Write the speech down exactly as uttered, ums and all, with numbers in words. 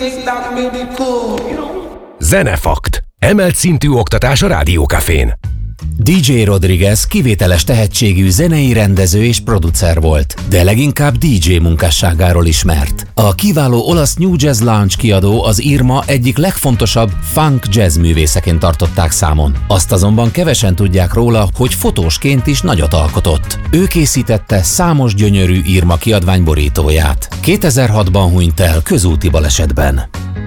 Zenefakt. Emelt szintű oktatás a Rádiókafén. dé dzsé Rodriguez kivételes tehetségű zenei rendező és producer volt, de leginkább dé dzsé munkásságáról ismert. A kiváló olasz New Jazz Lounge kiadó az Irma egyik legfontosabb funk jazz művészeként tartották számon. Azt azonban kevesen tudják róla, hogy fotósként is nagyot alkotott. Ő készítette számos gyönyörű Irma kiadvány borítóját. kétezer-hatban hunyt el közúti balesetben.